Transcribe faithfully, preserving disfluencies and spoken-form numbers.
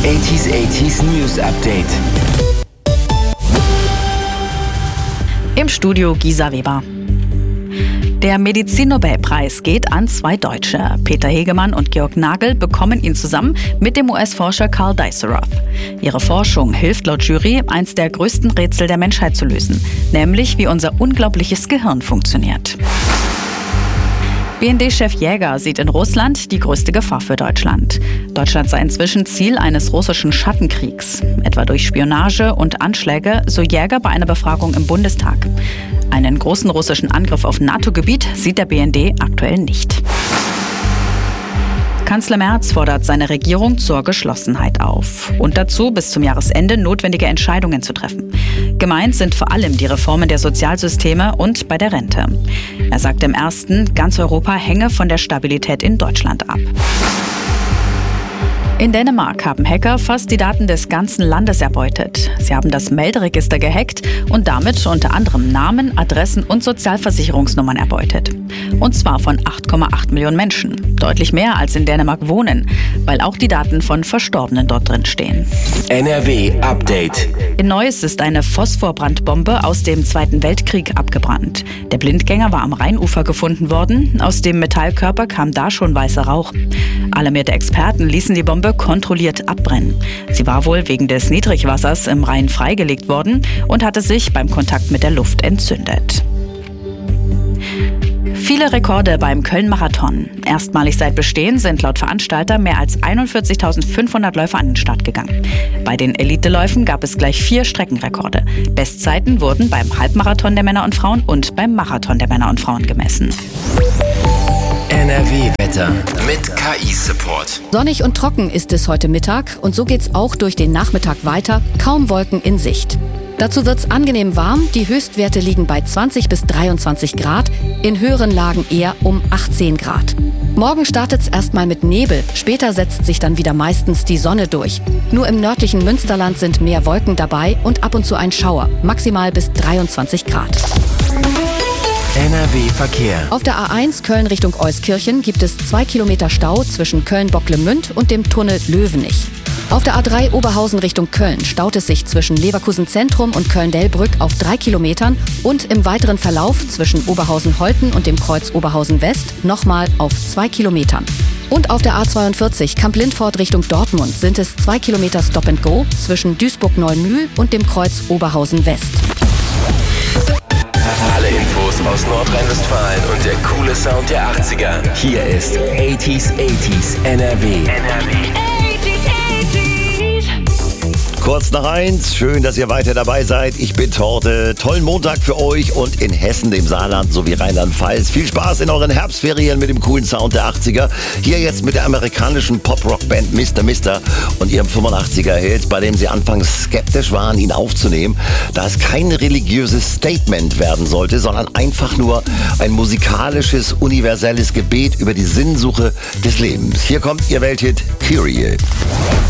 achtziger achtziger News Update. Im Studio Gisa Weber. Der Medizin-Nobelpreis geht an zwei Deutsche. Peter Hegemann und Georg Nagel bekommen ihn zusammen mit dem U S-Forscher Karl Dijsselroth. Ihre Forschung hilft laut Jury, eins der größten Rätsel der Menschheit zu lösen, nämlich wie unser unglaubliches Gehirn funktioniert. B N D-Chef Jäger sieht in Russland die größte Gefahr für Deutschland. Deutschland sei inzwischen Ziel eines russischen Schattenkriegs, etwa durch Spionage und Anschläge, so Jäger bei einer Befragung im Bundestag. Einen großen russischen Angriff auf NATO-Gebiet sieht der B N D aktuell nicht. Kanzler Merz fordert seine Regierung zur Geschlossenheit auf und dazu, bis zum Jahresende notwendige Entscheidungen zu treffen. Gemeint sind vor allem die Reformen der Sozialsysteme und bei der Rente. Er sagte im ersten, ganz Europa hänge von der Stabilität in Deutschland ab. In Dänemark haben Hacker fast die Daten des ganzen Landes erbeutet. Sie haben das Melderegister gehackt und damit unter anderem Namen, Adressen und Sozialversicherungsnummern erbeutet. Und zwar von acht Komma acht Millionen Menschen. Deutlich mehr als in Dänemark wohnen, weil auch die Daten von Verstorbenen dort drin stehen. N R W Update. In Neuss ist eine Phosphorbrandbombe aus dem Zweiten Weltkrieg abgebrannt. Der Blindgänger war am Rheinufer gefunden worden. Aus dem Metallkörper kam da schon weißer Rauch. Alarmierte Experten ließen die Bombe kontrolliert abbrennen. Sie war wohl wegen des Niedrigwassers im Rhein freigelegt worden und hatte sich beim Kontakt mit der Luft entzündet. Viele Rekorde beim Köln-Marathon. Erstmalig seit Bestehen sind laut Veranstalter mehr als einundvierzigtausendfünfhundert Läufer an den Start gegangen. Bei den Eliteläufen gab es gleich vier Streckenrekorde. Bestzeiten wurden beim Halbmarathon der Männer und Frauen und beim Marathon der Männer und Frauen gemessen. N R W-Wetter mit K I-Support. Sonnig und trocken ist es heute Mittag und so geht's auch durch den Nachmittag weiter. Kaum Wolken in Sicht. Dazu wird's angenehm warm. Die Höchstwerte liegen bei zwanzig bis dreiundzwanzig Grad, in höheren Lagen eher um achtzehn Grad. Morgen startet's erstmal mit Nebel, später setzt sich dann wieder meistens die Sonne durch. Nur im nördlichen Münsterland sind mehr Wolken dabei und ab und zu ein Schauer, maximal bis dreiundzwanzig Grad. N R W-Verkehr. Auf der A eins Köln Richtung Euskirchen gibt es zwei Kilometer Stau zwischen Köln-Bocklemünd und dem Tunnel Löwenich. Auf der A drei Oberhausen Richtung Köln staut es sich zwischen Leverkusen Zentrum und Köln-Delbrück auf drei Kilometern und im weiteren Verlauf zwischen Oberhausen-Holten und dem Kreuz Oberhausen-West nochmal auf zwei Kilometern. Und auf der A zweiundvierzig Kamp-Lindfort Richtung Dortmund sind es zwei Kilometer Stop and Go zwischen Duisburg-Neumühl und dem Kreuz Oberhausen-West. Alle Infos aus Nordrhein-Westfalen und der coole Sound der achtziger. Hier ist achtziger achtziger N R W. N R W. Kurz nach eins, schön, dass ihr weiter dabei seid. Ich bin Torte. Tollen Montag für euch und in Hessen, dem Saarland sowie Rheinland-Pfalz. Viel Spaß in euren Herbstferien mit dem coolen Sound der achtziger. Hier jetzt mit der amerikanischen Pop-Rock-Band Mister Mister und ihrem fünfundachtziger-Hit, bei dem sie anfangs skeptisch waren, ihn aufzunehmen, da es kein religiöses Statement werden sollte, sondern einfach nur ein musikalisches, universelles Gebet über die Sinnsuche des Lebens. Hier kommt ihr Welthit Kyrie.